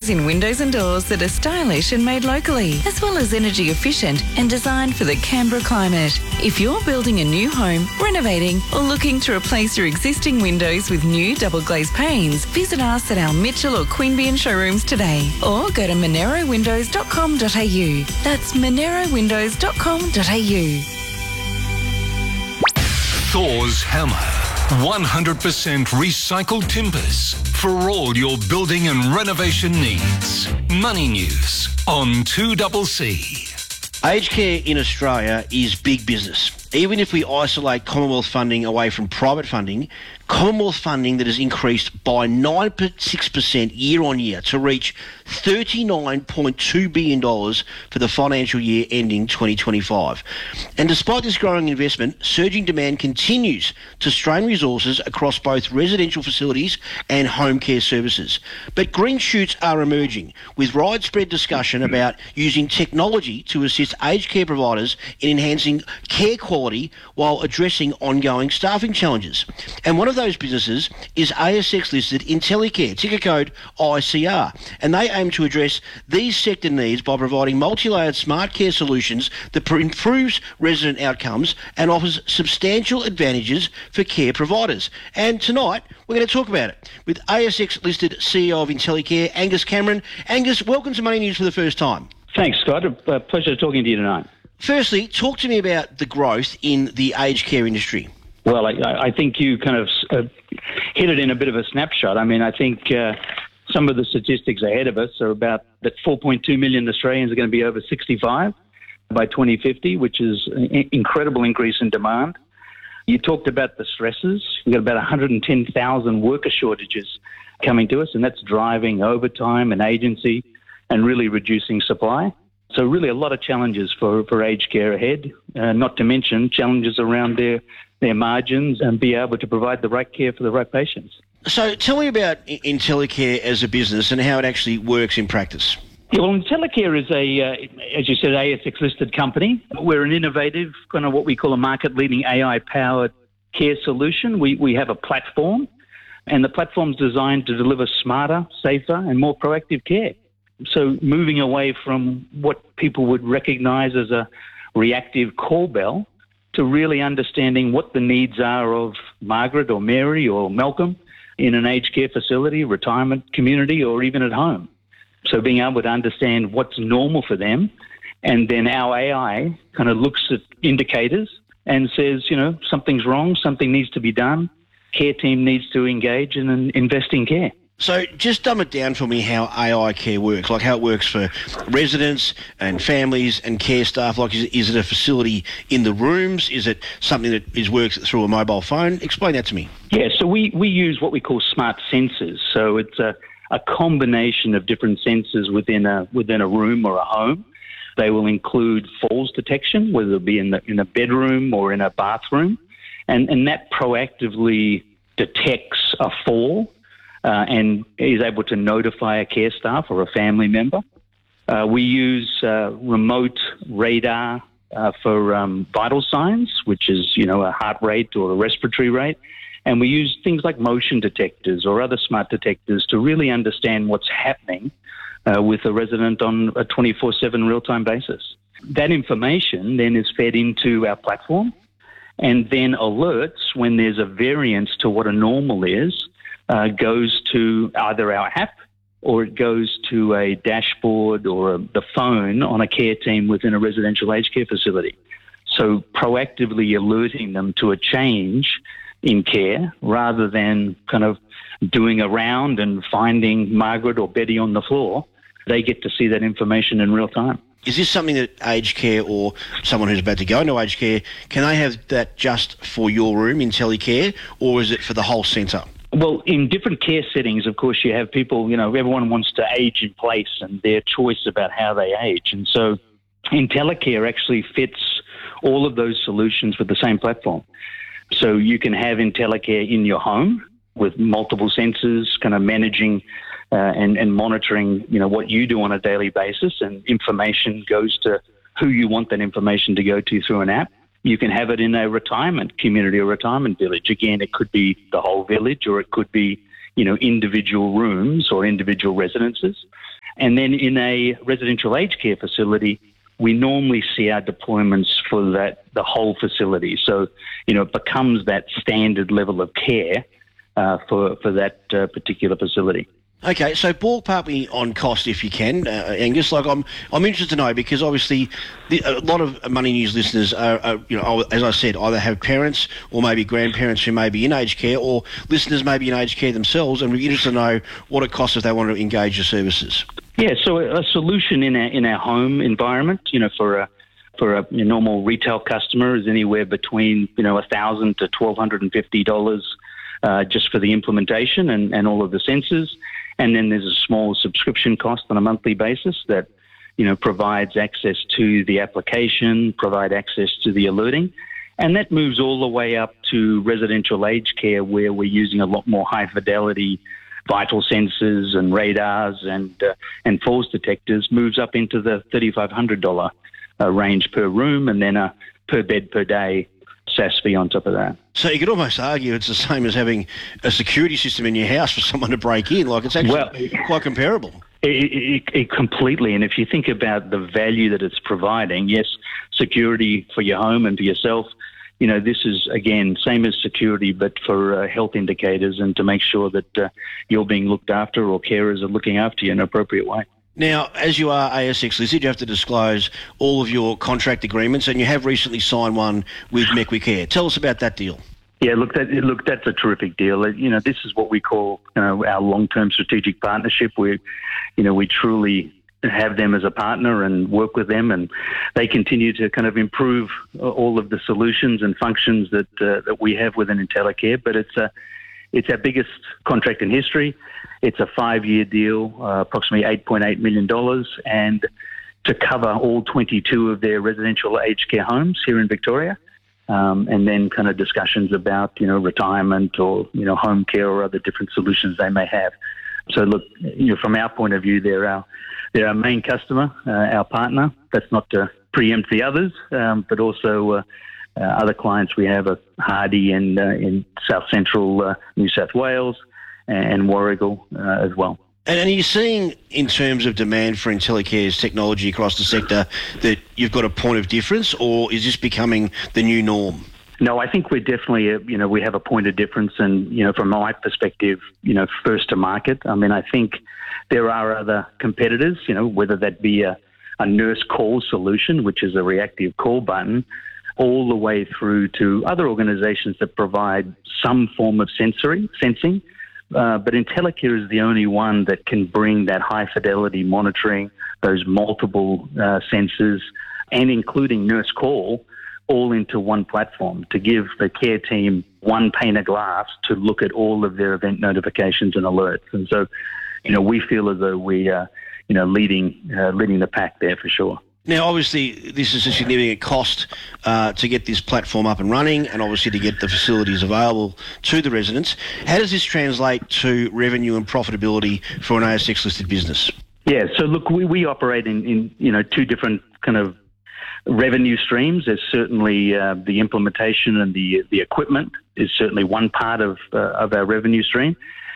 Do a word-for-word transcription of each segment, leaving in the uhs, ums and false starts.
in windows and doors that are stylish and made locally, as well as energy efficient and designed for the Canberra climate. If you're building a new home, renovating, or looking to replace your existing windows with new double glazed panes, visit us at our Mitchell or Queanbeyan showrooms today, or go to monero windows dot com dot a u. That's monero windows dot com dot a u. Thor's Hammer. one hundred percent recycled timbers for all your building and renovation needs. Money News on two C C. Aged care in Australia is big business. Even if we isolate Commonwealth funding away from private funding, Commonwealth funding that has increased by nine point six percent year on year to reach thirty-nine point two billion dollars for the financial year ending twenty twenty-five. And despite this growing investment, surging demand continues to strain resources across both residential facilities and home care services. But green shoots are emerging, with widespread discussion about using technology to assist aged care providers in enhancing care quality while addressing ongoing staffing challenges. And one of those businesses is A S X-listed IntelliCare, ticker code I C R, and they aim to address these sector needs by providing multi-layered smart care solutions that pr- improves resident outcomes and offers substantial advantages for care providers. And tonight, we're going to talk about it with A S X-listed C E O of IntelliCare, Angus Cameron. Angus, welcome to Money News for the first time. Thanks, Scott. A pleasure talking to you tonight. Firstly, talk to me about the growth in the aged care industry. Well, I, I think you kind of uh, hit it in a bit of a snapshot. I mean, I think uh, some of the statistics ahead of us are about that four point two million Australians are going to be over sixty-five by twenty fifty, which is an incredible increase in demand. You talked about the stresses. We've got about one hundred ten thousand worker shortages coming to us, and that's driving overtime and agency and really reducing supply. So really a lot of challenges for, for aged care ahead, uh, not to mention challenges around their their margins and be able to provide the right care for the right patients. So tell me about IntelliCare as a business and how it actually works in practice. Yeah, well, IntelliCare is a, uh, as you said, A S X-listed company. We're an innovative, kind of what we call a market-leading A I-powered care solution. We, we have a platform, and the platform's designed to deliver smarter, safer, and more proactive care. So moving away from what people would recognise as a reactive call bell to really understanding what the needs are of Margaret or Mary or Malcolm in an aged care facility, retirement community, or even at home. So being able to understand what's normal for them, and then our A I kind of looks at indicators and says, you know, something's wrong, something needs to be done, care team needs to engage and invest in care. So just dumb it down for me how A I care works, like how it works for residents and families and care staff. Like, is it, is it a facility in the rooms? Is it something that is works through a mobile phone? Explain that to me. Yeah, so we, we use what we call smart sensors. So it's a, a combination of different sensors within a within a room or a home. They will include falls detection, whether it be in the in a bedroom or in a bathroom, and, and that proactively detects a fall. Uh, and is able to notify a care staff or a family member. Uh, we use uh, remote radar uh, for um, vital signs, which is, you know, a heart rate or a respiratory rate. And we use things like motion detectors or other smart detectors to really understand what's happening uh, with a resident on a twenty-four seven real-time basis. That information then is fed into our platform and then alerts when there's a variance to what a normal is. Uh, goes to either our app or it goes to a dashboard or a, the phone on a care team within a residential aged care facility. So proactively alerting them to a change in care rather than kind of doing a round and finding Margaret or Betty on the floor. They get to see that information in real time. Is this something that aged care or someone who's about to go into aged care, can they have that just for your room, IntelliCare, or is it for the whole centre? Well, in different care settings, of course, you have people, you know, everyone wants to age in place and their choice about how they age. And so IntelliCare actually fits all of those solutions with the same platform. So you can have IntelliCare in your home with multiple sensors, kind of managing uh, and, and monitoring, you know, what you do on a daily basis, and information goes to who you want that information to go to through an app. You can have it in a retirement community or retirement village. Again, it could be the whole village or it could be you know, individual rooms or individual residences. And then in a residential aged care facility, we normally see our deployments for that the whole facility. So, you know, it becomes that standard level of care uh, for, for that uh, particular facility. Okay, so ballpark me on cost if you can, uh, Angus. Like I'm, I'm interested to know because obviously the, a lot of Money News listeners are, are, you know, as I said, either have parents or maybe grandparents who may be in aged care, or listeners may be in aged care themselves, and we're interested to know what it costs if they want to engage your services. Yeah, so a solution in our in our home environment, you know, for a for a normal retail customer is anywhere between you know a thousand to twelve hundred and fifty dollars uh, just for the implementation and, and all of the sensors. And then there's a small subscription cost on a monthly basis that, you know, provides access to the application, provide access to the alerting. And that moves all the way up to residential aged care where we're using a lot more high fidelity vital sensors and radars and uh, and falls detectors, moves up into the thirty-five hundred dollars uh, range per room, and then a per bed per day SaaS fee on top of that. So you could almost argue it's the same as having a security system in your house for someone to break in. Like it's actually well, quite comparable. It, it, it completely. And if you think about the value that it's providing, yes, security for your home and for yourself, you know, this is, again, same as security, but for uh, health indicators and to make sure that uh, you're being looked after or carers are looking after you in an appropriate way. Now, as you are A S X listed, you have to disclose all of your contract agreements, and you have recently signed one with Mequicare. Tell us about that deal. Yeah, look, that, look, that's a terrific deal. You know, this is what we call you know, our long-term strategic partnership. We, you know, we truly have them as a partner and work with them, and they continue to kind of improve all of the solutions and functions that uh, that we have within IntelliCare. But it's a it's our biggest contract in history. It's a five-year deal, uh, approximately eight point eight million dollars, and to cover all twenty-two of their residential aged care homes here in Victoria, um, and then kind of discussions about, you know, retirement or, you know, home care or other different solutions they may have. So, look, you know, from our point of view, they're our, they're our main customer, uh, our partner. That's not to preempt the others, um, but also uh, uh, other clients we have are Hardy and uh, in South Central uh, New South Wales, and Warragul uh, as well. And are you seeing, in terms of demand for IntelliCare's technology across the sector, that you've got a point of difference, or is this becoming the new norm? No, I think we're definitely, you know, we have a point of difference, and, you know, from my perspective, you know, first to market. I mean, I think there are other competitors, you know, whether that be a, a nurse call solution, which is a reactive call button, all the way through to other organisations that provide some form of sensory sensing. Uh, but IntelliCare is the only one that can bring that high-fidelity monitoring, those multiple uh, sensors, and including nurse call, all into one platform to give the care team one pane of glass to look at all of their event notifications and alerts. And so, you know, we feel as though we are, you know, leading uh, leading the pack there for sure. Now, obviously, this is a significant cost uh, to get this platform up and running, and obviously to get the facilities available to the residents. How does this translate to revenue and profitability for an A S X-listed business? Yeah, so look, we, we operate in, in, you know, two different kind of revenue streams. There's certainly uh, the implementation and the the equipment is certainly one part of uh, of our revenue stream,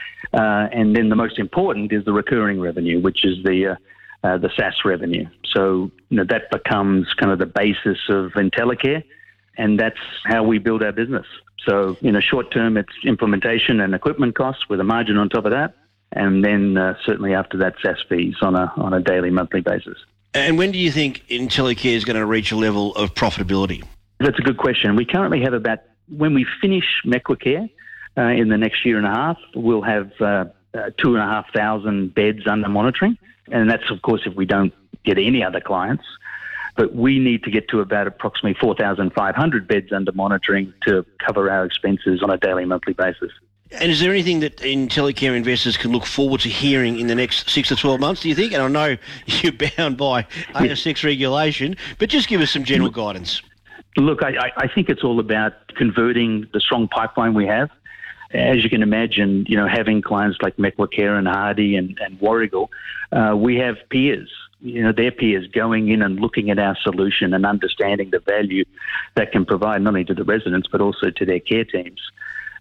uh, and then the most important is the recurring revenue, which is the uh, uh, the SaaS revenue. So, you know, that becomes kind of the basis of IntelliCare, and that's how we build our business. So, you know, short term, it's implementation and equipment costs with a margin on top of that, and then uh, certainly after that, SaaS fees on a on a daily, monthly basis. And when do you think IntelliCare is going to reach a level of profitability? That's a good question. We currently have about, when we finish Mequicare uh, in the next year and a half, we'll have uh, uh, two and a half thousand beds under monitoring. And that's, of course, if we don't get any other clients. But we need to get to about approximately four thousand five hundred beds under monitoring to cover our expenses on a daily, monthly basis. And is there anything that IntelliCare investors can look forward to hearing in the next six to twelve months, do you think? And I know you're bound by A S X regulation, but just give us some general guidance. Look, I, I think it's all about converting the strong pipeline we have. As you can imagine, you know, having clients like Mequicare and Hardy and, and Warragul, uh, we have peers, you know, their peers going in and looking at our solution and understanding the value that can provide not only to the residents but also to their care teams.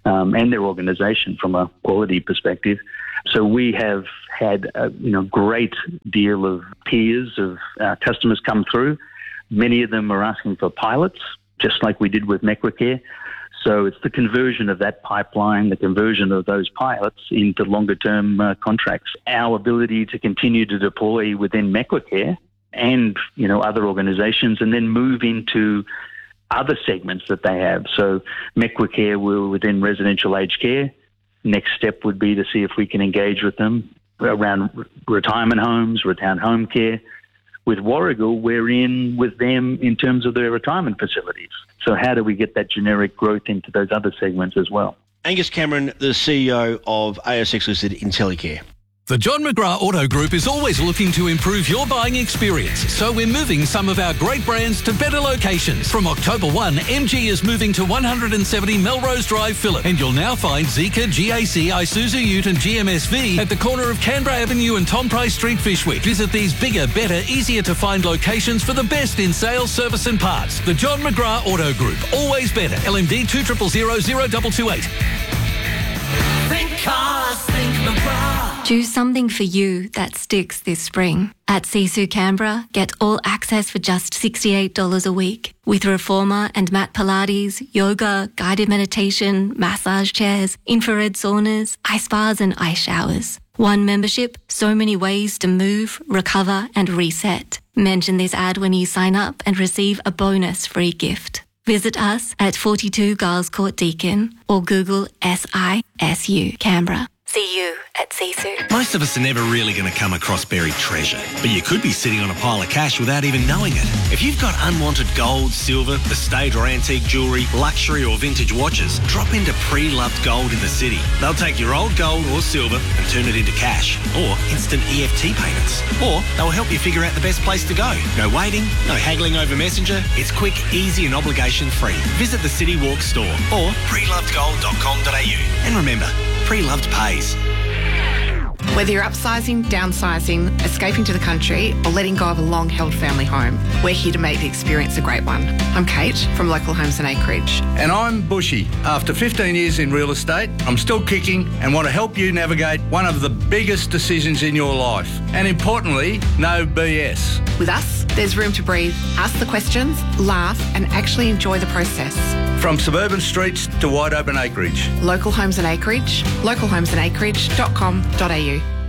um, and their organisation from a quality perspective. So we have had a you know great deal of peers of uh, customers come through. Many of them are asking for pilots, just like we did with Mequicare. So it's the conversion of that pipeline, the conversion of those pilots into longer-term uh, contracts. Our ability to continue to deploy within Mequicare and you know other organisations, and then move into other segments that they have. So Mequicare will within residential aged care. Next step would be to see if we can engage with them around re- retirement homes, retirement home care. With Warragul, we're in with them in terms of their retirement facilities. So how do we get that generic growth into those other segments as well? Angus Cameron, the C E O of A S X-listed IntelliCare. The John McGrath Auto Group is always looking to improve your buying experience, so we're moving some of our great brands to better locations. From October first, M G is moving to one seventy Melrose Drive, Phillip, and you'll now find Zeekr, G A C, Isuzu Ute and G M S V at the corner of Canberra Avenue and Tom Price Street, Fyshwick. Visit these bigger, better, easier to find locations for the best in sales, service and parts. The John McGrath Auto Group, always better. L M D two zero zero zero zero two two eight. Think cars, think McGrath. Do something for you that sticks this spring. At Sisu Canberra, get all access for just sixty-eight dollars a week. With Reformer and mat Pilates, yoga, guided meditation, massage chairs, infrared saunas, ice baths and ice showers. One membership, so many ways to move, recover and reset. Mention this ad when you sign up and receive a bonus free gift. Visit us at forty-two Giles Court Deakin or Google S I S U Canberra. See you at Sisu. Most of us are never really going to come across buried treasure, but you could be sitting on a pile of cash without even knowing it. If you've got unwanted gold, silver, estate or antique jewellery, luxury or vintage watches, drop into Pre-Loved Gold in the city. They'll take your old gold or silver and turn it into cash or instant E F T payments. Or they'll help you figure out the best place to go. No waiting, no haggling over Messenger. It's quick, easy and obligation free. Visit the City Walk store or pre loved gold dot com dot a u. And remember, Pre-Loved pays. Whether you're upsizing, downsizing, escaping to the country, or letting go of a long-held family home, we're here to make the experience a great one. I'm Kate from Local Homes and Acreage. And I'm Bushy. After fifteen years in real estate, I'm still kicking and want to help you navigate one of the biggest decisions in your life. And importantly, no B S. With us, there's room to breathe, ask the questions, laugh, and actually enjoy the process. From suburban streets to wide open acreage. Local Homes and Acreage, local homes and acreage dot com dot a u.